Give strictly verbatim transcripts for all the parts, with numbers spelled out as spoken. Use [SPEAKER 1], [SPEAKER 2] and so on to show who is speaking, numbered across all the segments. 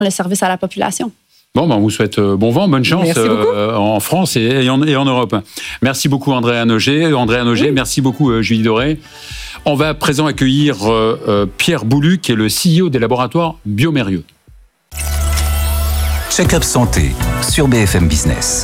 [SPEAKER 1] le service à la population.
[SPEAKER 2] Bon, ben, on vous souhaite bon vent, bonne chance euh, en France et, et, en, et en Europe. Merci beaucoup Andrea Noger. Andrea Noger, oui. Merci beaucoup euh, Julie Doré. On va à présent accueillir euh, euh, Pierre Boulu, qui est le C E O des laboratoires Biomérieux.
[SPEAKER 3] Check-up santé sur B F M Business.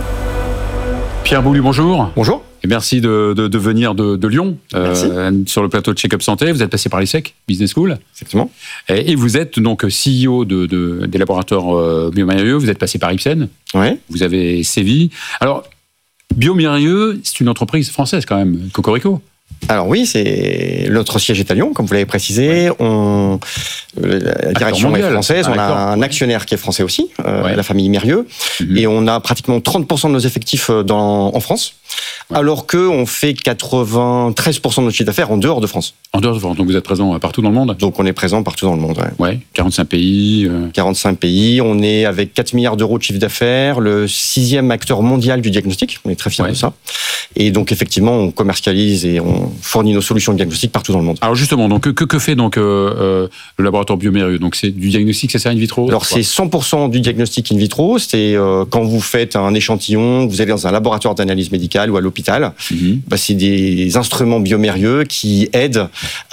[SPEAKER 2] Pierre Boulu, bonjour.
[SPEAKER 4] Bonjour.
[SPEAKER 2] Et merci de, de, de venir de, de Lyon euh, sur le plateau de Check-up Santé. Vous êtes passé par l'E S S E C, Business School.
[SPEAKER 4] Exactement.
[SPEAKER 2] Et, et vous êtes donc C E O de, de, des laboratoires euh, Biomérieux. Vous êtes passé par Ipsen.
[SPEAKER 4] Oui.
[SPEAKER 2] Vous avez sévi. Alors, Biomérieux, c'est une entreprise française quand même, Cocorico.
[SPEAKER 4] Alors oui, c'est notre siège est à Lyon, comme vous l'avez précisé. Ouais. On, la direction est française. Ah, on a un actionnaire qui est français aussi, euh, ouais. la famille Mérieux, mm-hmm. et on a pratiquement trente pour cent de nos effectifs dans, en France, ouais. alors que on fait quatre-vingt-treize pour cent de notre chiffre d'affaires en dehors de France.
[SPEAKER 2] En dehors de France, donc vous êtes présent partout dans le monde.
[SPEAKER 4] Donc on est présent partout dans le monde. Ouais.
[SPEAKER 2] Ouais, quarante-cinq pays. Euh...
[SPEAKER 4] quarante-cinq pays. On est avec quatre milliards d'euros de chiffre d'affaires, le sixième acteur mondial du diagnostic. On est très fiers ouais. de ça. Et donc effectivement, on commercialise et on fournit nos solutions de diagnostic partout dans le monde.
[SPEAKER 2] Alors justement, donc que, que fait donc euh, le laboratoire Biomérieux? Donc c'est du diagnostic, c'est ça, in vitro?
[SPEAKER 4] Alors c'est cent pour cent du diagnostic in vitro. C'est euh, quand vous faites un échantillon, vous allez dans un laboratoire d'analyse médicale ou à l'hôpital. Mm-hmm. Bah, c'est des instruments Biomérieux qui aident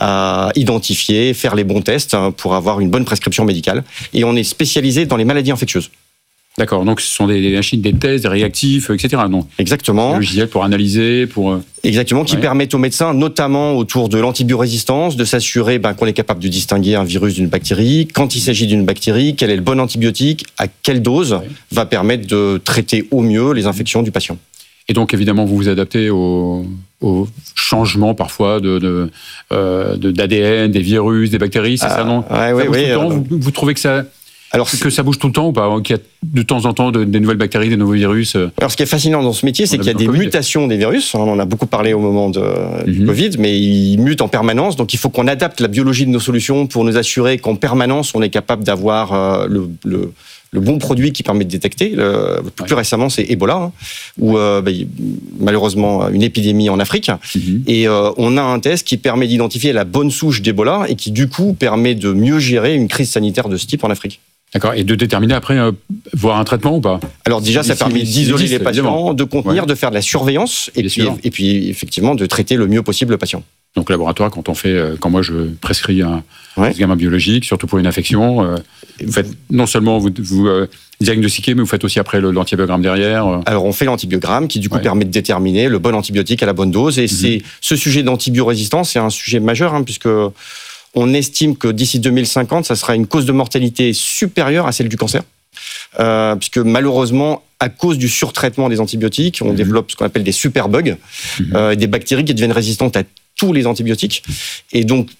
[SPEAKER 4] à identifier, faire les bons tests pour avoir une bonne prescription médicale. Et on est spécialisé dans les maladies infectieuses.
[SPEAKER 2] D'accord, donc ce sont des machines, des tests, des réactifs, et cetera. Non.
[SPEAKER 4] Exactement.
[SPEAKER 2] Des logiciels pour analyser, pour...
[SPEAKER 4] Exactement, qui ouais. permettent aux médecins, notamment autour de l'antibiorésistance, de s'assurer ben, qu'on est capable de distinguer un virus d'une bactérie. Quand il s'agit d'une bactérie, quel est le bon antibiotique, à quelle dose ouais. va permettre de traiter au mieux les infections du patient.
[SPEAKER 2] Et donc, évidemment, vous vous adaptez au, au changement parfois de, de, euh, de, d'A D N, des virus, des bactéries, c'est ah, ça, non
[SPEAKER 4] ouais,
[SPEAKER 2] ça
[SPEAKER 4] ouais,
[SPEAKER 2] bouge
[SPEAKER 4] ouais,
[SPEAKER 2] tout le temps.
[SPEAKER 4] Euh,
[SPEAKER 2] vous, vous trouvez que ça...
[SPEAKER 4] Alors,
[SPEAKER 2] que ça bouge tout le temps ou pas? Qu'il y a de temps en temps de, des nouvelles bactéries, des nouveaux virus?
[SPEAKER 4] Alors, ce qui est fascinant dans ce métier, c'est qu'il y a des COVID. mutations des virus. On en a beaucoup parlé au moment de, mm-hmm. du Covid, mais ils mutent en permanence. Donc, il faut qu'on adapte la biologie de nos solutions pour nous assurer qu'en permanence, on est capable d'avoir euh, le, le, le bon produit qui permet de détecter. Le, plus ouais. récemment, c'est Ebola, hein, où euh, bah, malheureusement, une épidémie en Afrique. Mm-hmm. Et euh, on a un test qui permet d'identifier la bonne souche d'Ebola et qui, du coup, permet de mieux gérer une crise sanitaire de ce type en Afrique.
[SPEAKER 2] D'accord, et de déterminer après, euh, voir un traitement ou pas? Alors
[SPEAKER 4] déjà, ça permet d'isoler les patients, évidemment. de contenir, ouais. de faire de la surveillance, et puis, et puis effectivement de traiter le mieux possible le patient.
[SPEAKER 2] Donc laboratoire, quand on fait, quand moi je prescris un
[SPEAKER 4] ouais.
[SPEAKER 2] gamin biologique, surtout pour une infection, euh, vous faites non seulement vous, vous euh, diagnostiquez, mais vous faites aussi après le, l'antibiogramme derrière. Euh.
[SPEAKER 4] Alors on fait l'antibiogramme qui du coup ouais. permet de déterminer le bon antibiotique à la bonne dose, et mm-hmm. c'est ce sujet d'antibiorésistance, c'est un sujet majeur, hein, puisque on estime que d'ici deux mille cinquante, ça sera une cause de mortalité supérieure à celle du cancer. Euh, puisque malheureusement, à cause du surtraitement des antibiotiques, on mmh. développe ce qu'on appelle des superbugs, mmh. euh, des bactéries qui deviennent résistantes à tous les antibiotiques. Et donc,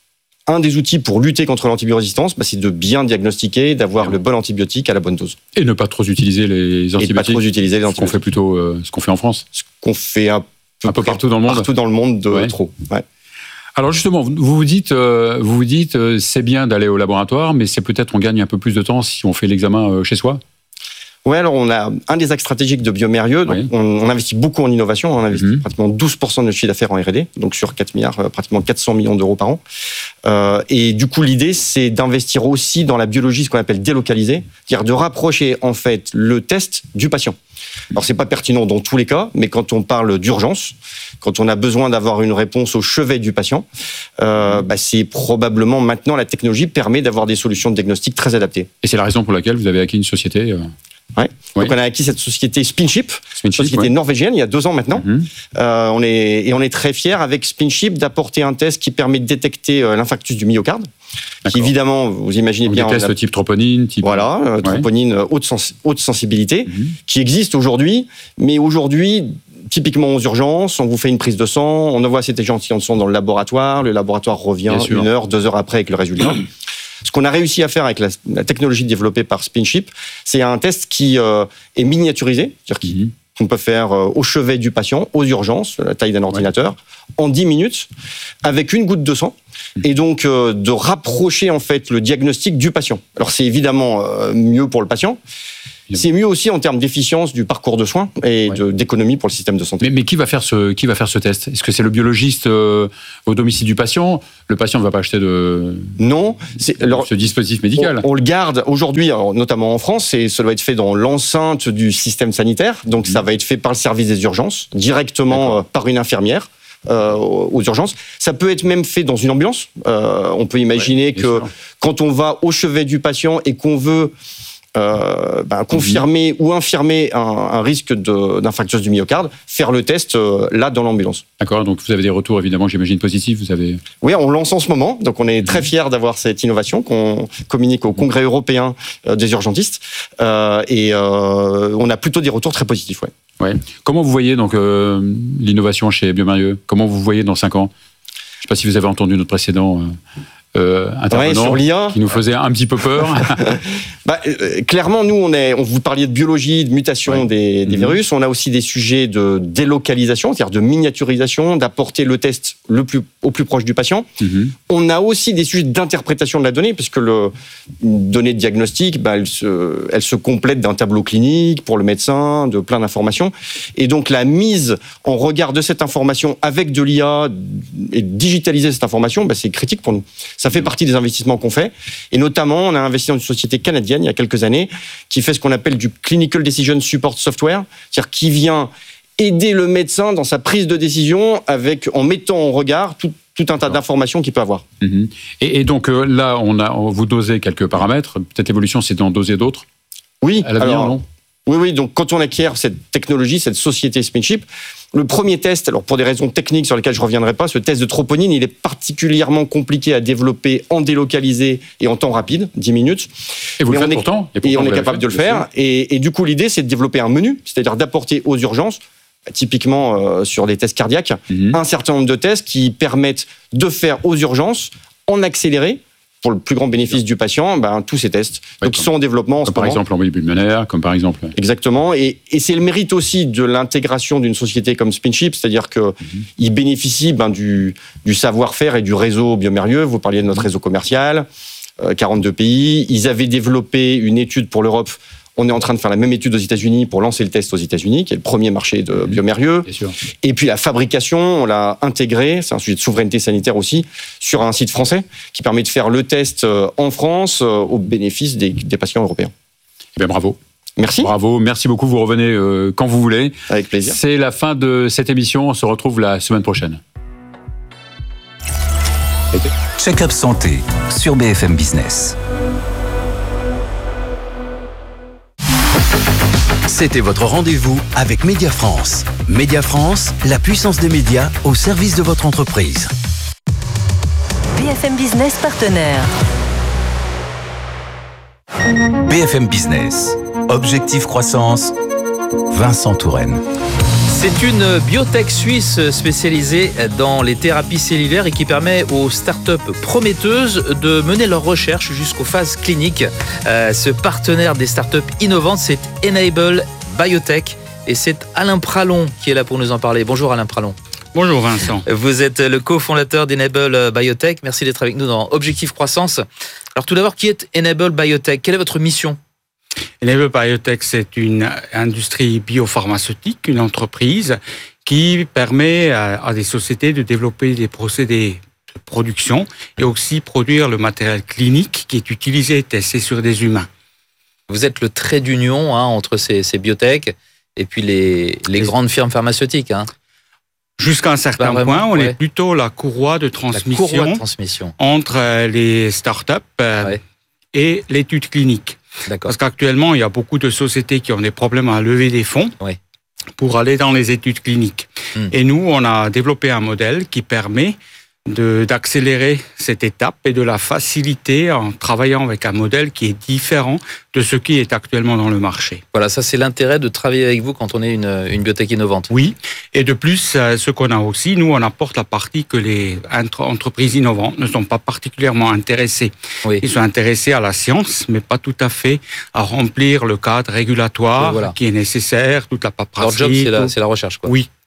[SPEAKER 4] un des outils pour lutter contre l'antibiorésistance, bah, c'est de bien diagnostiquer, d'avoir mmh. le bon antibiotique à la bonne dose.
[SPEAKER 2] Et ne pas trop utiliser les antibiotiques.
[SPEAKER 4] Et pas trop utiliser les antibiotiques.
[SPEAKER 2] Ce qu'on fait plutôt, euh, ce qu'on fait en France.
[SPEAKER 4] Ce qu'on fait un peu,
[SPEAKER 2] un peu partout dans le monde.
[SPEAKER 4] Partout dans le monde de
[SPEAKER 2] ouais.
[SPEAKER 4] trop. Ouais.
[SPEAKER 2] Alors justement, vous vous dites, euh, vous vous dites, euh, c'est bien d'aller au laboratoire, mais c'est peut-être on gagne un peu plus de temps si on fait l'examen euh, chez soi.
[SPEAKER 4] Oui, alors on a un des axes stratégiques de Biomérieux. Donc oui. on, on investit beaucoup en innovation. On investit mmh. pratiquement douze pour cent de notre chiffre d'affaires en R et D, donc sur quatre milliards, euh, pratiquement quatre cents millions d'euros par an. Euh, et du coup, l'idée, c'est d'investir aussi dans la biologie, ce qu'on appelle délocalisée, c'est-à-dire de rapprocher en fait le test du patient. Alors, c'est pas pertinent dans tous les cas, mais quand on parle d'urgence, quand on a besoin d'avoir une réponse au chevet du patient, euh, bah, c'est probablement maintenant la technologie permet d'avoir des solutions de diagnostic très adaptées.
[SPEAKER 2] Et c'est la raison pour laquelle vous avez acquis une société euh...
[SPEAKER 4] Ouais. Oui. Donc on a acquis cette société Spinship,
[SPEAKER 2] Spinship
[SPEAKER 4] société ouais. norvégienne, il y a deux ans maintenant. Mm-hmm. Euh, on est, et on est très fiers avec Spinship d'apporter un test qui permet de détecter euh, l'infarctus du myocarde. D'accord. Qui évidemment, vous imaginez
[SPEAKER 2] donc
[SPEAKER 4] bien...
[SPEAKER 2] Des tests
[SPEAKER 4] a...
[SPEAKER 2] type troponine, type...
[SPEAKER 4] Voilà, euh, ouais. troponine haute, sens... haute sensibilité, mm-hmm. qui existe aujourd'hui, mais aujourd'hui... Typiquement aux urgences, on vous fait une prise de sang, on envoie cet échantillon de sang dans le laboratoire, le laboratoire revient une heure, deux heures après avec le résultat. Ce qu'on a réussi à faire avec la, la technologie développée par Spinship, c'est un test qui euh, est miniaturisé, c'est-à-dire mm-hmm. qu'on peut faire euh, au chevet du patient, aux urgences, la taille d'un ordinateur, ouais. en dix minutes, avec une goutte de sang, mm-hmm. et donc euh, de rapprocher en fait le diagnostic du patient. Alors c'est évidemment euh, mieux pour le patient, C'est mieux aussi en termes d'efficience du parcours de soins et ouais. de, d'économie pour le système de santé.
[SPEAKER 2] Mais, mais qui va faire ce, qui va faire ce test ? Est-ce que c'est le biologiste euh, au domicile du patient ? Le patient ne va pas acheter de,
[SPEAKER 4] non, c'est, alors,
[SPEAKER 2] ce dispositif médical.
[SPEAKER 4] On, on le garde aujourd'hui, alors, notamment en France, et ça doit être fait dans l'enceinte du système sanitaire. Donc mmh. ça va être fait par le service des urgences, directement euh, par une infirmière. Euh, aux urgences. Ça peut être même fait dans une ambulance. Euh, on peut imaginer ouais, que sûr. Quand on va au chevet du patient et qu'on veut euh, ben, confirmer mmh. ou infirmer un, un risque de, d'infarctus du myocarde, faire le test euh, là dans l'ambulance.
[SPEAKER 2] D'accord, donc vous avez des retours évidemment, j'imagine, positifs. Vous avez...
[SPEAKER 4] Oui, on lance en ce moment, donc on est très fiers d'avoir cette innovation qu'on communique au Congrès européen euh, des urgentistes euh, et euh, on a plutôt des retours très positifs. Ouais.
[SPEAKER 2] Ouais. Comment vous voyez donc euh, l'innovation chez bioMérieux ? Comment vous voyez dans cinq ans ? Je ne sais pas si vous avez entendu notre précédent euh, euh, intervenant
[SPEAKER 4] ouais, sur l'I A.
[SPEAKER 2] Qui nous faisait un petit peu peur.
[SPEAKER 4] bah, euh, clairement, nous, on est, on vous parliez de biologie, de mutation ouais. des, des mmh. virus. On a aussi des sujets de délocalisation, c'est-à-dire de miniaturisation, d'apporter le test le plus, au plus proche du patient. Mmh. On a aussi des sujets d'interprétation de la donnée, puisque le une donnée de diagnostic, bah, elle, se, elle se complète d'un tableau clinique pour le médecin, de plein d'informations. Et donc, la mise en regard de cette information avec de l'I A et digitaliser cette information, bah, c'est critique pour nous. Ça fait partie des investissements qu'on fait. Et notamment, on a investi dans une société canadienne il y a quelques années qui fait ce qu'on appelle du Clinical Decision Support Software, c'est-à-dire qui vient aider le médecin dans sa prise de décision avec, en mettant en regard tout, tout un tas d'informations qu'il peut avoir. Mmh.
[SPEAKER 2] Et, et donc euh, là, on a, on, vous dosez quelques paramètres. Peut-être l'évolution, c'est d'en doser d'autres ?
[SPEAKER 4] Oui.
[SPEAKER 2] À l'avenir,
[SPEAKER 4] alors,
[SPEAKER 2] non ?
[SPEAKER 4] Oui, oui. Donc, quand on acquiert cette technologie, cette société SpinChip, le premier test, alors pour des raisons techniques sur lesquelles je ne reviendrai pas, ce test de troponine, il est particulièrement compliqué à développer en délocalisé et en temps rapide, dix minutes.
[SPEAKER 2] Et vous
[SPEAKER 4] Mais
[SPEAKER 2] le faites
[SPEAKER 4] on est,
[SPEAKER 2] pourtant
[SPEAKER 4] Et, pourtant, et on est capable fait, de le faire. Et, et du coup, l'idée, c'est de développer un menu, c'est-à-dire d'apporter aux urgences, typiquement euh, sur des tests cardiaques, mmh. un certain nombre de tests qui permettent de faire aux urgences, en accéléré, pour le plus grand bénéfice du patient, ben, tous ces tests. Ouais, donc, ils sont en développement en ce moment.
[SPEAKER 2] Par exemple, l'embolie pulmonaire, comme par exemple.
[SPEAKER 4] Exactement. Et, et c'est le mérite aussi de l'intégration d'une société comme SpinChip, c'est-à-dire qu'ils mm-hmm. bénéficient ben, du, du savoir-faire et du réseau bioMérieux. Vous parliez de notre réseau commercial, euh, quarante-deux pays. Ils avaient développé une étude pour l'Europe. On est en train de faire la même étude aux États-Unis pour lancer le test aux États-Unis, qui est le premier marché de bioMérieux. Et puis la fabrication, on l'a intégrée, c'est un sujet de souveraineté sanitaire aussi, sur un site français qui permet de faire le test en France au bénéfice des, des patients européens.
[SPEAKER 2] Eh bien, bravo.
[SPEAKER 4] Merci.
[SPEAKER 2] Bravo, merci beaucoup. Vous revenez euh, quand vous voulez.
[SPEAKER 4] Avec plaisir.
[SPEAKER 2] C'est la fin de cette émission. On se retrouve la semaine prochaine.
[SPEAKER 3] Check-up santé sur B F M Business.
[SPEAKER 1] C'était votre rendez-vous avec Média France. Média France, la puissance des médias au service de votre entreprise.
[SPEAKER 5] B F M Business partenaire.
[SPEAKER 3] B F M Business, Objectif Croissance, Vincent Touraine.
[SPEAKER 6] C'est une biotech suisse spécialisée dans les thérapies cellulaires et qui permet aux startups prometteuses de mener leurs recherches jusqu'aux phases cliniques. Euh, ce partenaire des startups innovantes, c'est Enable Biotech et c'est Alain Pralon qui est là pour nous en parler. Bonjour Alain Pralon.
[SPEAKER 7] Bonjour Vincent.
[SPEAKER 6] Vous êtes le cofondateur d'Enable Biotech. Merci d'être avec nous dans Objectif Croissance. Alors tout d'abord, qui est Enable Biotech ? Quelle est votre mission ?
[SPEAKER 7] Enable Biotech, c'est une industrie biopharmaceutique, une entreprise qui permet à, à des sociétés de développer des procédés de production et aussi produire le matériel clinique qui est utilisé et testé sur des humains.
[SPEAKER 6] Vous êtes le trait d'union hein, entre ces, ces biotech et puis les, les grandes firmes pharmaceutiques. Hein.
[SPEAKER 7] Jusqu'à un certain
[SPEAKER 6] vraiment,
[SPEAKER 7] point, on
[SPEAKER 6] ouais.
[SPEAKER 7] est plutôt la courroie de transmission,
[SPEAKER 6] la courroie de transmission.
[SPEAKER 7] entre les startups ouais. et l'étude clinique.
[SPEAKER 6] D'accord.
[SPEAKER 7] Parce qu'actuellement, il y a beaucoup de sociétés qui ont des problèmes à lever des fonds
[SPEAKER 6] ouais.
[SPEAKER 7] pour aller dans les études cliniques. Hum. Et nous, on a développé un modèle qui permet de, d'accélérer cette étape et de la faciliter en travaillant avec un modèle qui est différent de ce qui est actuellement dans le marché.
[SPEAKER 6] Voilà, ça c'est l'intérêt de travailler avec vous quand on est une, une biotech innovante.
[SPEAKER 7] Oui, et de plus, ce qu'on a aussi, nous on apporte la partie que les entreprises innovantes ne sont pas particulièrement intéressées.
[SPEAKER 6] Oui.
[SPEAKER 7] Ils sont intéressés à la science, mais pas tout à fait à remplir le cadre régulatoire voilà. qui est nécessaire, toute la paperasserie.
[SPEAKER 6] Leur job, c'est,
[SPEAKER 7] tout...
[SPEAKER 6] la, c'est la recherche, quoi.
[SPEAKER 7] Oui.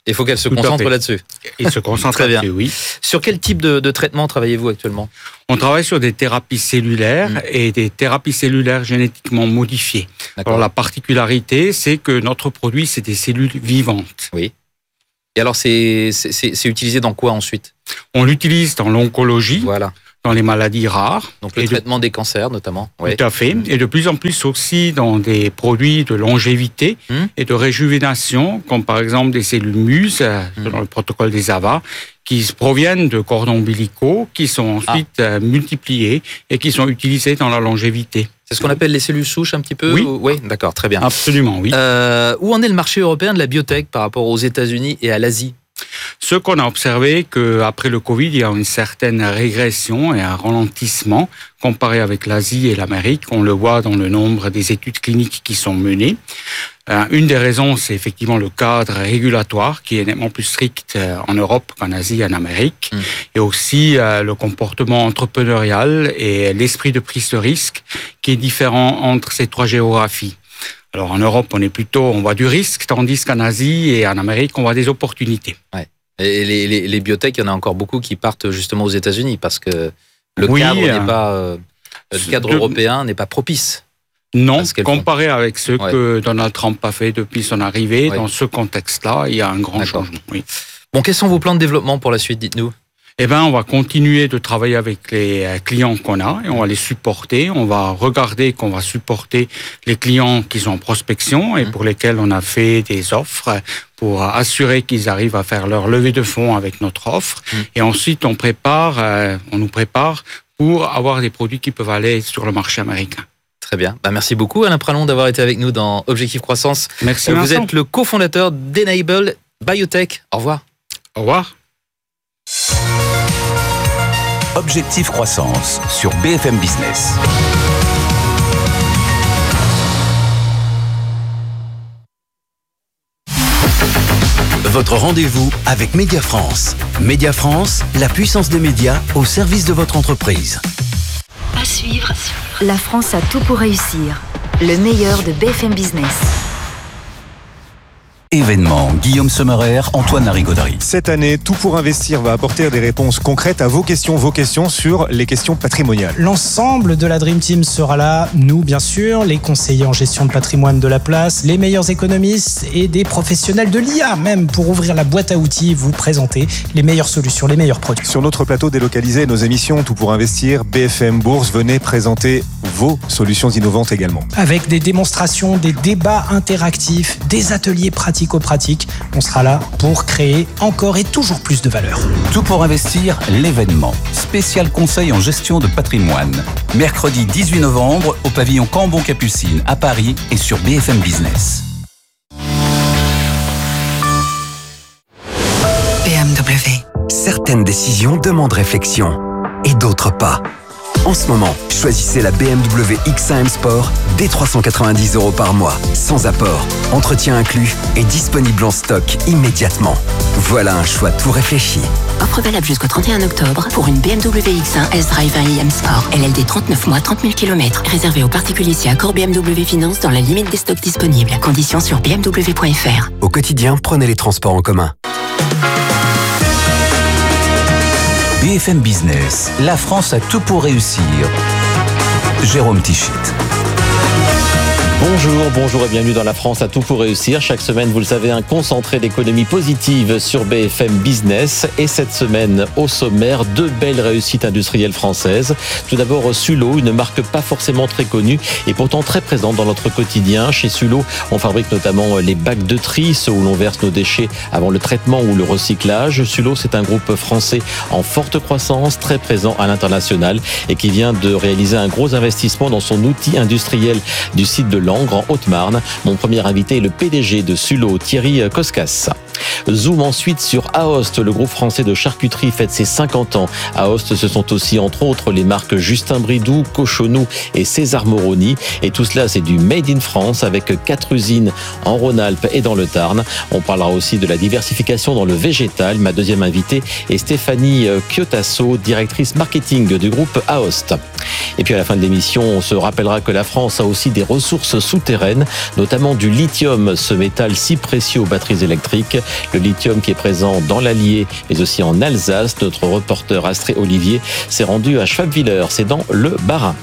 [SPEAKER 6] Il faut qu'elle se
[SPEAKER 7] Tout à
[SPEAKER 6] concentre
[SPEAKER 7] fait.
[SPEAKER 6] là-dessus.
[SPEAKER 7] Il se concentre
[SPEAKER 6] Très bien.
[SPEAKER 7] là-dessus, oui.
[SPEAKER 6] Sur quel type de, de traitement travaillez-vous actuellement ?
[SPEAKER 7] On travaille sur des thérapies cellulaires mmh. et des thérapies cellulaires génétiquement modifiées.
[SPEAKER 6] D'accord.
[SPEAKER 7] Alors la particularité, c'est que notre produit, c'est des cellules vivantes.
[SPEAKER 6] Oui. Et alors, c'est, c'est, c'est utilisé dans quoi ensuite ?
[SPEAKER 7] On l'utilise dans l'oncologie,
[SPEAKER 6] Voilà.
[SPEAKER 7] dans les maladies rares.
[SPEAKER 6] Donc le
[SPEAKER 7] et
[SPEAKER 6] traitement de... des cancers notamment. Oui.
[SPEAKER 7] Tout à fait. Et de plus en plus aussi dans des produits de longévité mmh. et de réjuvénation, comme par exemple des cellules muses, mmh. dans le protocole des A V A, qui proviennent de cordons ombilicaux, qui sont ensuite ah. multipliés et qui sont utilisés dans la longévité.
[SPEAKER 6] C'est ce qu'on appelle les cellules souches un petit peu ?
[SPEAKER 7] Oui.
[SPEAKER 6] Oui, d'accord, très bien.
[SPEAKER 7] Absolument, oui.
[SPEAKER 6] Euh, où en est le marché européen de la biotech par rapport aux États-Unis et à l'Asie ?
[SPEAKER 7] Ce qu'on a observé, qu'après le Covid, il y a une certaine régression et un ralentissement comparé avec l'Asie et l'Amérique. On le voit dans le nombre des études cliniques qui sont menées. Euh, une des raisons, c'est effectivement le cadre régulatoire qui est nettement plus strict en Europe qu'en Asie et en Amérique. Mmh. Et aussi euh, le comportement entrepreneurial et l'esprit de prise de risque qui est différent entre ces trois géographies. Alors en Europe, on est plutôt, on voit du risque, tandis qu'en Asie et en Amérique, on voit des opportunités.
[SPEAKER 6] Ouais. Et les, les, les biotech, il y en a encore beaucoup qui partent justement aux États-Unis parce que le
[SPEAKER 7] oui,
[SPEAKER 6] cadre
[SPEAKER 7] euh,
[SPEAKER 6] n'est pas, euh, le cadre
[SPEAKER 7] de,
[SPEAKER 6] européen n'est pas propice.
[SPEAKER 7] Non, comparé font. avec ce
[SPEAKER 6] ouais.
[SPEAKER 7] que Donald Trump a fait depuis son arrivée, ouais. dans ce contexte-là, il y a un grand
[SPEAKER 6] D'accord.
[SPEAKER 7] changement. Oui.
[SPEAKER 6] Bon, quels sont vos plans de développement pour la suite, dites-nous ?
[SPEAKER 7] Eh ben, on va continuer de travailler avec les clients qu'on a et on va les supporter. On va regarder qu'on va supporter les clients qui sont en prospection et pour lesquels on a fait des offres pour assurer qu'ils arrivent à faire leur levée de fonds avec notre offre. Mmh. Et ensuite, on prépare, euh, on nous prépare pour avoir des produits qui peuvent aller sur le marché américain.
[SPEAKER 6] Très bien. Bah, merci beaucoup, Alain Pralon, d'avoir été avec nous dans Objectif Croissance.
[SPEAKER 7] Merci,
[SPEAKER 6] Vous
[SPEAKER 7] Vincent.
[SPEAKER 6] êtes le cofondateur d'Enable Biotech. Au revoir.
[SPEAKER 7] Au revoir.
[SPEAKER 3] Objectif Croissance sur B F M Business.
[SPEAKER 1] Votre rendez-vous avec Média France. Média France, la puissance des médias au service de votre entreprise.
[SPEAKER 5] À suivre, la France a tout pour réussir. Le meilleur de B F M Business.
[SPEAKER 3] Événement, Guillaume Sommerer, Antoine Larigauderie.
[SPEAKER 8] Cette année, Tout pour investir va apporter des réponses concrètes à vos questions, vos questions sur les questions patrimoniales.
[SPEAKER 9] L'ensemble de la Dream Team sera là, nous bien sûr, les conseillers en gestion de patrimoine de la place, les meilleurs économistes et des professionnels de l'I A même pour ouvrir la boîte à outils, vous présenter les meilleures solutions, les meilleurs produits.
[SPEAKER 8] Sur notre plateau délocalisé, nos émissions Tout pour investir, B F M Bourse, venez présenter vos solutions innovantes également.
[SPEAKER 9] Avec des démonstrations, des débats interactifs, des ateliers pratiques pratique, on sera là pour créer encore et toujours plus de valeur.
[SPEAKER 3] Tout pour investir, l'événement. Spécial conseil en gestion de patrimoine. Mercredi dix-huit novembre au pavillon Cambon-Capucine à Paris et sur B F M Business.
[SPEAKER 10] B M W. Certaines décisions demandent réflexion et d'autres pas. En ce moment, choisissez la B M W X un M Sport dès trois cent quatre-vingt-dix euros par mois, sans apport, entretien inclus et disponible en stock immédiatement. Voilà un choix tout réfléchi.
[SPEAKER 11] Offre valable jusqu'au trente et un octobre pour une B M W X un S-Drive un i M Sport. L L D trente-neuf mois, trente mille kilomètres. Réservé aux particuliers si accord B M W Finance dans la limite des stocks disponibles. Conditions sur b m w point f r.
[SPEAKER 10] Au quotidien, prenez les transports en commun.
[SPEAKER 3] B F M Business, la France a tout pour réussir. Jérôme Tichit.
[SPEAKER 12] Bonjour, bonjour et bienvenue dans La France à tout pour réussir. Chaque semaine, vous le savez, un concentré d'économie positive sur B F M Business. Et cette semaine, au sommaire, deux belles réussites industrielles françaises. Tout d'abord, Sullo, une marque pas forcément très connue et pourtant très présente dans notre quotidien. Chez Sullo, on fabrique notamment les bacs de tri, ceux où l'on verse nos déchets avant le traitement ou le recyclage. Sullo, c'est un groupe français en forte croissance, très présent à l'international et qui vient de réaliser un gros investissement dans son outil industriel du site de Langres, en Haute-Marne. Mon premier invité est le P D G de Sullo, Thierry Koskas. Zoom ensuite sur Aoste, le groupe français de charcuterie fête ses cinquante ans. Aoste, ce sont aussi entre autres les marques Justin Bridou, Cochonou et César Moroni. Et tout cela, c'est du Made in France avec quatre usines en Rhône-Alpes et dans le Tarn. On parlera aussi de la diversification dans le végétal. Ma deuxième invitée est Stéphanie Chiotasso, directrice marketing du groupe Aoste. Et puis à la fin de l'émission, on se rappellera que la France a aussi des ressources souterraines, notamment du lithium, ce métal si précieux aux batteries électriques. le lithium qui est présent dans l'Allier, mais aussi en Alsace. Notre reporter Astrée Olivier s'est rendu à Schwabwiller, c'est dans le Bas-Rhin.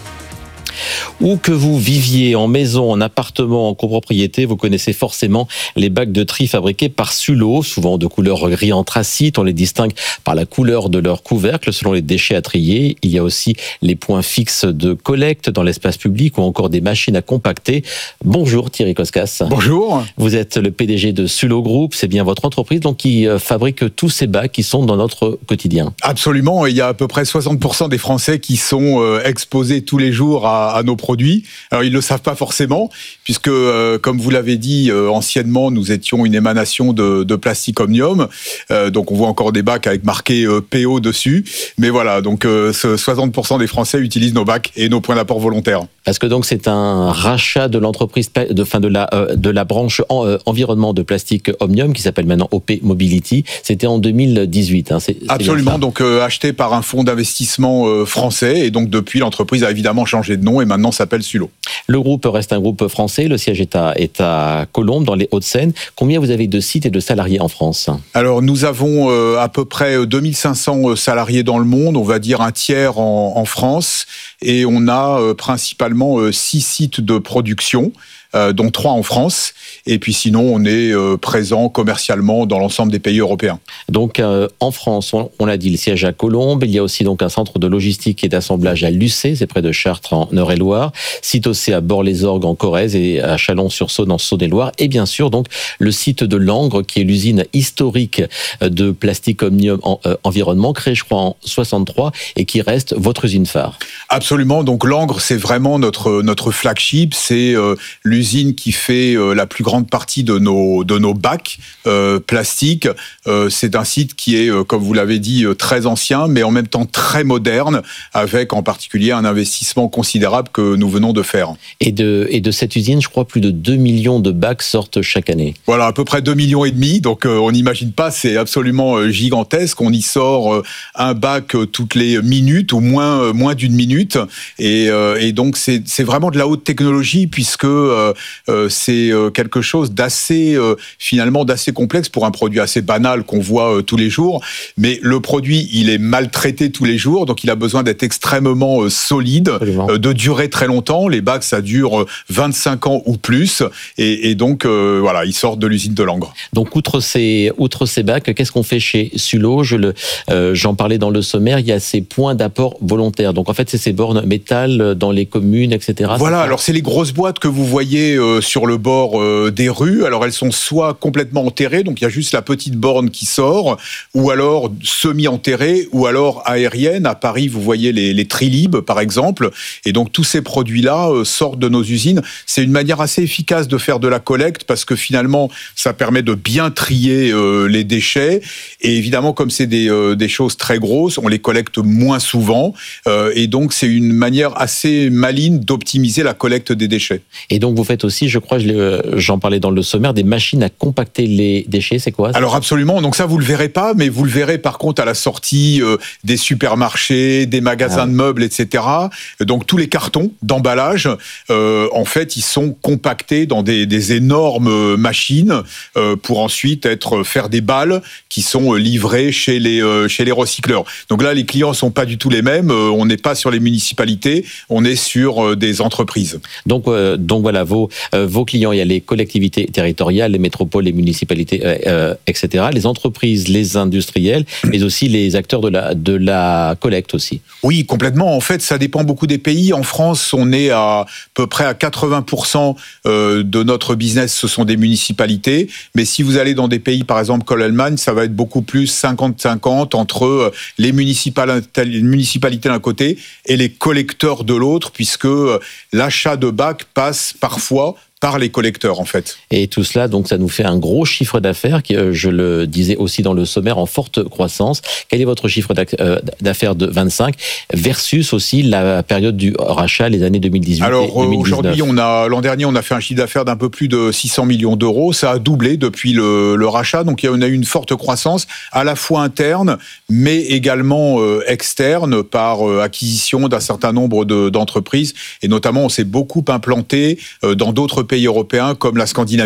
[SPEAKER 12] Où que vous viviez, en maison, en appartement, en copropriété, vous connaissez forcément les bacs de tri fabriqués par Sullo, souvent de couleur gris anthracite. On les distingue par la couleur de leur couvercle selon les déchets à trier. Il y a aussi les points fixes de collecte dans l'espace public ou encore des machines à compacter. Bonjour Thierry Koskas.
[SPEAKER 13] Bonjour.
[SPEAKER 12] Vous êtes le P D G de Sullo Group, c'est bien votre entreprise donc qui fabrique tous ces bacs qui sont dans notre quotidien.
[SPEAKER 13] Absolument, il y a à peu près soixante pour cent des Français qui sont exposés tous les jours à, à nos produits. Alors ils ne le savent pas forcément, puisque euh, comme vous l'avez dit, euh, anciennement nous étions une émanation de, de plastique omnium, euh, donc on voit encore des bacs avec marqué euh, P O dessus, mais voilà, donc euh, ce soixante pour cent des Français utilisent nos bacs et nos points d'apport volontaires.
[SPEAKER 12] Parce que donc c'est un rachat de l'entreprise, de, fin de, la, euh, de la branche en, euh, environnement de plastique omnium, qui s'appelle maintenant O P Mobility, c'était en deux mille dix-huit. Hein, c'est, c'est
[SPEAKER 13] Absolument, donc euh, acheté par un fonds d'investissement euh, français, et donc depuis l'entreprise a évidemment changé de nom et maintenant s'appelle Sullo.
[SPEAKER 12] Le groupe reste un groupe français, le siège est à, est à Colombes, dans les Hauts-de-Seine. Combien vous avez de sites et de salariés en France ?
[SPEAKER 13] Alors nous avons euh, à peu près deux mille cinq cents salariés dans le monde, on va dire un tiers en, en France, et on a euh, principalement euh, six sites de production, euh, dont trois en France, et puis sinon on est euh, présent commercialement dans l'ensemble des pays européens.
[SPEAKER 12] Donc euh, en France, on, on l'a dit, le siège à Colombes, il y a aussi donc un centre de logistique et d'assemblage à Lucé, c'est près de Chartres en Eure-et-Loire, site aussi à Bord-les-Orgues en Corrèze et à Chalon-sur-Saône en Saône-et-Loire, et bien sûr donc le site de Langres qui est l'usine historique de plastique omnium en, euh, environnement, créée je crois en soixante-trois et qui reste votre usine phare.
[SPEAKER 13] Absolument, donc Langres c'est vraiment notre, notre flagship, c'est euh, l'usine qui fait euh, la plus grande partie de nos, de nos bacs euh, plastiques. Euh, c'est un site qui est, euh, comme vous l'avez dit, euh, très ancien, mais en même temps très moderne, avec en particulier un investissement considérable que nous venons de faire.
[SPEAKER 12] Et de, et de cette usine, je crois, plus de deux millions de bacs sortent chaque année.
[SPEAKER 13] Voilà, à peu près deux millions et demi, donc euh, on n'imagine pas, c'est absolument euh, gigantesque. On y sort euh, un bac euh, toutes les minutes, ou moins, euh, moins d'une minute, et, euh, et donc c'est, c'est vraiment de la haute technologie, puisque euh, euh, c'est euh, quelque chose d'assez, euh, finalement, d'assez complexe pour un produit assez banal qu'on voit euh, tous les jours, mais le produit, il est maltraité tous les jours, donc il a besoin d'être extrêmement euh, solide, euh, de durer très longtemps. Les bacs, ça dure vingt-cinq ans ou plus, et, et donc, euh, voilà, ils sortent de l'usine de Langres.
[SPEAKER 12] Donc, outre ces, outre ces bacs, qu'est-ce qu'on fait chez Sullo ? Je le, euh, j'en parlais dans le sommaire, il y a ces points d'apport volontaires. Donc, en fait, c'est ces bornes métal dans les communes, et cetera.
[SPEAKER 13] Voilà, alors c'est les grosses boîtes que vous voyez euh, sur le bord euh, des rues. Alors, elles sont soit complètement enterrées, donc il y a juste la petite borne qui sort, ou alors semi-enterrées, ou alors aériennes. À Paris, vous voyez les, les Trilib, par exemple. Et donc, tous ces produits-là euh, sortent de nos usines. C'est une manière assez efficace de faire de la collecte, parce que finalement, ça permet de bien trier euh, les déchets. Et évidemment, comme c'est des, euh, des choses très grosses, on les collecte moins souvent. Euh, et donc, c'est une manière assez maligne d'optimiser la collecte des déchets.
[SPEAKER 12] Et donc, vous faites aussi, je crois, je l'ai, j'en parlais dans le sommaire, des machines à compacter les déchets, c'est quoi ?
[SPEAKER 13] Alors absolument, donc ça vous le verrez pas, mais vous le verrez par contre à la sortie euh, des supermarchés, des magasins ah. de meubles, et cetera. Donc tous les cartons d'emballage, euh, en fait, ils sont compactés dans des, des énormes machines euh, pour ensuite être faire des balles qui sont livrées chez les euh, chez les recycleurs. Donc là, les clients sont pas du tout les mêmes. Euh, on n'est pas sur les municipalités, on est sur euh, des entreprises.
[SPEAKER 12] Donc euh, donc voilà, vos euh, vos clients, il y a les collectivités territoriales, les métropoles, les municipalités, euh, euh, et cetera. Les entreprises, les industriels, mais aussi les acteurs de la de la collecte aussi.
[SPEAKER 13] Oui, complètement. En fait, ça dépend beaucoup des pays. En France, on est à peu près à quatre-vingts pour cent de notre business, ce sont des municipalités. Mais si vous allez dans des pays, par exemple, comme l'Allemagne, ça va être beaucoup plus cinquante cinquante entre les municipalités, les municipalités d'un côté et les collecteurs de l'autre, puisque l'achat de bacs passe parfois par les collecteurs, en fait.
[SPEAKER 12] Et tout cela, donc, ça nous fait un gros chiffre d'affaires qui, je le disais aussi dans le sommaire, en forte croissance. Quel est votre chiffre d'affaires de vingt-cinq versus aussi la période du rachat, les années deux mille dix-huit
[SPEAKER 13] Alors,
[SPEAKER 12] et deux mille dix-neuf?
[SPEAKER 13] aujourd'hui, on a, l'an dernier, on a fait un chiffre d'affaires d'un peu plus de six cents millions d'euros. Ça a doublé depuis le, le rachat. Donc, on a eu une forte croissance, à la fois interne, mais également euh, externe, par euh, acquisition d'un certain nombre de, d'entreprises. Et notamment, on s'est beaucoup implanté euh, dans d'autres pays européens comme la Scandinavie.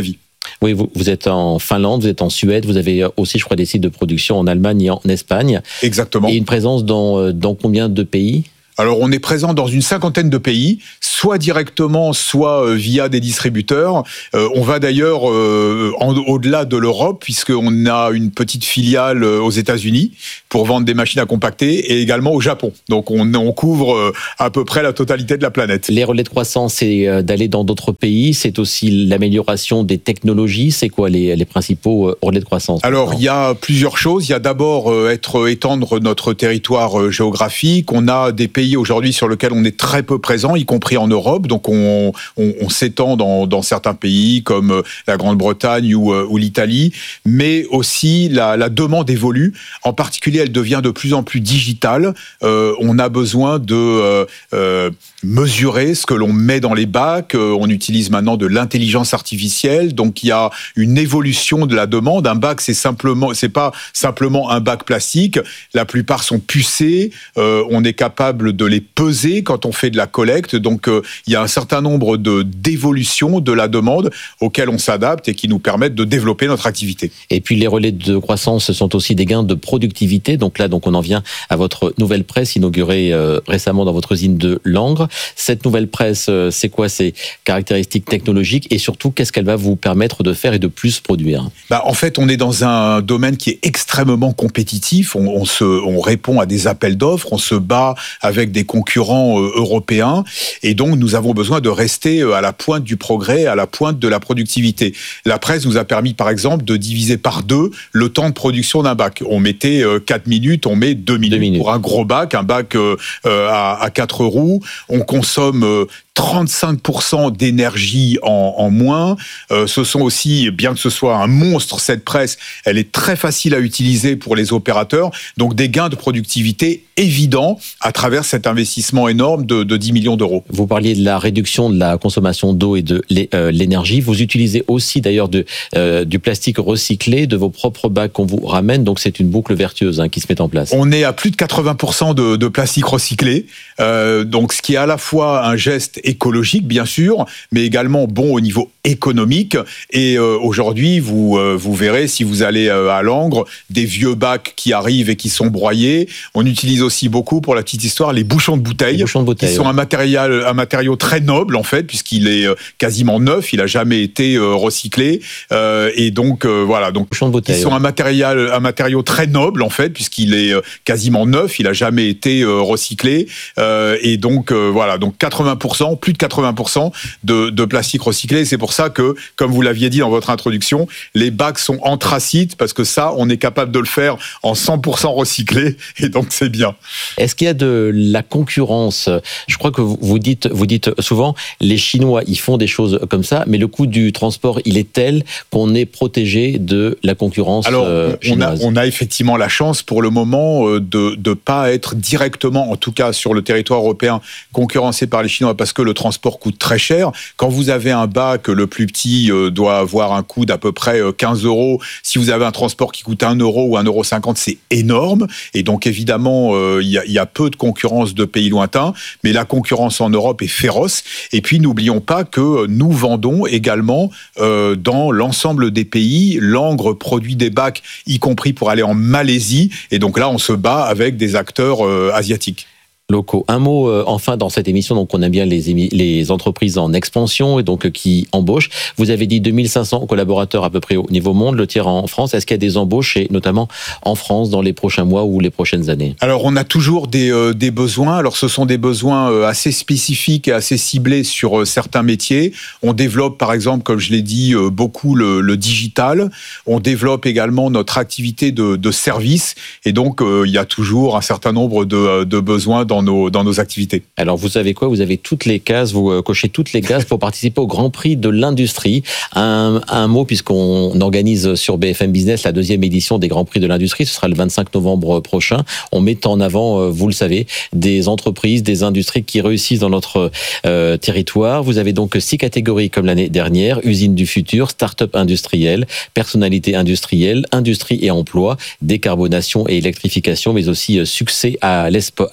[SPEAKER 12] Oui, vous, vous êtes en Finlande, vous êtes en Suède, vous avez aussi, je crois, des sites de production en Allemagne et en Espagne.
[SPEAKER 13] Exactement.
[SPEAKER 12] Et une présence dans, dans combien de pays ?
[SPEAKER 13] Alors, on est présent dans une cinquantaine de pays, soit directement, soit via des distributeurs. Euh, on va d'ailleurs euh, en, au-delà de l'Europe, puisqu'on a une petite filiale aux États-Unis pour vendre des machines à compacter, et également au Japon. Donc, on, on couvre à peu près la totalité de la planète.
[SPEAKER 12] Les relais de croissance, c'est d'aller dans d'autres pays. C'est aussi l'amélioration des technologies. C'est quoi les, les principaux relais de croissance ?
[SPEAKER 13] Alors,
[SPEAKER 12] maintenant ?
[SPEAKER 13] Il y a plusieurs choses. Il y a d'abord être, étendre notre territoire géographique. On a des pays aujourd'hui sur lequel on est très peu présent, y compris en Europe. Donc on, on, on s'étend dans, dans certains pays comme la Grande-Bretagne ou, ou l'Italie, mais aussi la, la demande évolue. En particulier, elle devient de plus en plus digitale. Euh, on a besoin de euh, euh, mesurer ce que l'on met dans les bacs. Euh, on utilise maintenant de l'intelligence artificielle. Donc il y a une évolution de la demande. Un bac, c'est simplement, c'est pas simplement un bac plastique. La plupart sont pucés. Euh, on est capable de les peser quand on fait de la collecte. Donc, euh, il y a un certain nombre de d'évolutions de la demande auxquelles on s'adapte et qui nous permettent de développer notre activité.
[SPEAKER 12] Et puis, les relais de croissance sont aussi des gains de productivité. Donc là, donc on en vient à votre nouvelle presse inaugurée euh, récemment dans votre usine de Langres. Cette nouvelle presse, euh, c'est quoi ses caractéristiques technologiques et surtout, qu'est-ce qu'elle va vous permettre de faire et de plus produire ?
[SPEAKER 13] Bah, en fait, on est dans un domaine qui est extrêmement compétitif. On, on, se, on répond à des appels d'offres, on se bat avec des concurrents euh, européens et donc nous avons besoin de rester à la pointe du progrès, à la pointe de la productivité. La presse nous a permis par exemple de diviser par deux le temps de production d'un bac. On mettait euh, quatre minutes, on met deux minutes, deux minutes pour un gros bac, un bac euh, euh, à, à quatre roues. On consomme euh, trente-cinq pour cent d'énergie en, en moins. Euh, ce sont aussi, bien que ce soit un monstre, cette presse, elle est très facile à utiliser pour les opérateurs. Donc des gains de productivité évidents à travers cet investissement énorme de, de dix millions d'euros.
[SPEAKER 12] Vous parliez de la réduction de la consommation d'eau et de l'énergie. Vous utilisez aussi d'ailleurs de, euh, du plastique recyclé, de vos propres bacs qu'on vous ramène. Donc c'est une boucle vertueuse hein, qui se met en place.
[SPEAKER 13] On est à plus de quatre-vingts pour cent de, de plastique recyclé. Euh, donc ce qui est à la fois un geste écologique, bien sûr, mais également bon au niveau économique. Et euh, aujourd'hui, vous, euh, vous verrez, si vous allez euh, à Langres, des vieux bacs qui arrivent et qui sont broyés. On utilise aussi beaucoup, pour la petite histoire, les bouchons de bouteilles,
[SPEAKER 12] les bouchons de bouteille,
[SPEAKER 13] qui sont
[SPEAKER 12] ouais.
[SPEAKER 13] un, matériel, un matériau très noble, en fait, puisqu'il est euh, quasiment neuf, il n'a jamais été euh, recyclé. Euh, et donc, euh, voilà. Donc,
[SPEAKER 12] bouchons de bouteille,
[SPEAKER 13] ils sont
[SPEAKER 12] ouais.
[SPEAKER 13] un, matériel, un matériau très noble, en fait, puisqu'il est euh, quasiment neuf, il n'a jamais été euh, recyclé. Euh, et donc, euh, voilà. Donc, quatre-vingts pour cent, plus de quatre-vingts pour cent de, de plastique recyclé. C'est pour ça que, comme vous l'aviez dit dans votre introduction, les bacs sont anthracite, parce que ça, on est capable de le faire en cent pour cent recyclé, et donc c'est bien.
[SPEAKER 12] Est-ce qu'il y a de la concurrence ? Je crois que vous dites, vous dites souvent, les Chinois, ils font des choses comme ça, mais le coût du transport, il est tel qu'on est protégé de la concurrence
[SPEAKER 13] Alors,
[SPEAKER 12] euh,
[SPEAKER 13] on a,
[SPEAKER 12] chinoise.
[SPEAKER 13] on a effectivement la chance pour le moment de ne pas être directement, en tout cas sur le territoire européen, concurrencé par les Chinois, parce que le transport coûte très cher. Quand vous avez un bac, le plus petit doit avoir un coût d'à peu près quinze euros. Si vous avez un transport qui coûte un euro ou un euro cinquante, c'est énorme. Et donc, évidemment, il y a, y a peu de concurrence de pays lointains, mais la concurrence en Europe est féroce. Et puis, n'oublions pas que nous vendons également euh, dans l'ensemble des pays. Langres produit des bacs, y compris pour aller en Malaisie. Et donc là, on se bat avec des acteurs euh, asiatiques.
[SPEAKER 12] Locaux. Un mot euh, enfin dans cette émission, donc on aime bien les, émi- les entreprises en expansion et donc euh, qui embauchent. Vous avez dit deux mille cinq cents collaborateurs à peu près au niveau monde, le tiers en France. Est-ce qu'il y a des embauches et notamment en France dans les prochains mois ou les prochaines années ?
[SPEAKER 13] Alors on a toujours des, euh, des besoins. Alors ce sont des besoins euh, assez spécifiques et assez ciblés sur euh, certains métiers. On développe par exemple, comme je l'ai dit, euh, beaucoup le, le digital. On développe également notre activité de, de service et donc euh, il y a toujours un certain nombre de, de besoins dans nos, dans nos activités.
[SPEAKER 12] Alors vous savez quoi ? Vous avez toutes les cases, vous cochez toutes les cases pour participer au Grand Prix de l'industrie. Un, un mot, puisqu'on organise sur B F M Business la deuxième édition des Grands Prix de l'industrie, ce sera le vingt-cinq novembre prochain. On met en avant, vous le savez, des entreprises, des industries qui réussissent dans notre euh, territoire. Vous avez donc six catégories comme l'année dernière: usine du futur, start-up industrielle, personnalité industrielle, industrie et emploi, décarbonation et électrification, mais aussi succès à l'export.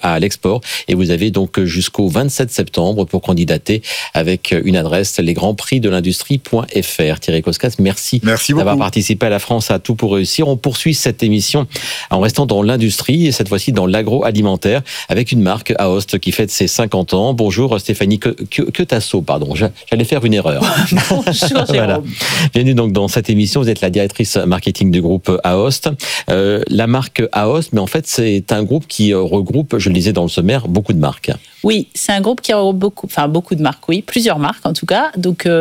[SPEAKER 12] transport. Et vous avez donc jusqu'au vingt-sept septembre pour candidater avec une adresse lesgrandsprixdelindustrie.fr. Thierry Coscas, merci,
[SPEAKER 13] merci
[SPEAKER 12] d'avoir participé à la France à tout pour réussir. On poursuit cette émission en restant dans l'industrie et cette fois-ci dans l'agroalimentaire avec une marque Aoste qui fête ses cinquante ans. Bonjour Stéphanie Quetasso, pardon, j'allais faire une erreur.
[SPEAKER 14] Bonjour
[SPEAKER 12] voilà. Bienvenue donc dans cette émission. Vous êtes la directrice marketing du groupe Aoste. Euh, la marque Aoste, mais en fait c'est un groupe qui regroupe, je le disais dans le sommaire, beaucoup de marques.
[SPEAKER 14] Oui, c'est un groupe qui regroupe beaucoup, enfin beaucoup de marques, oui, plusieurs marques en tout cas. Donc euh,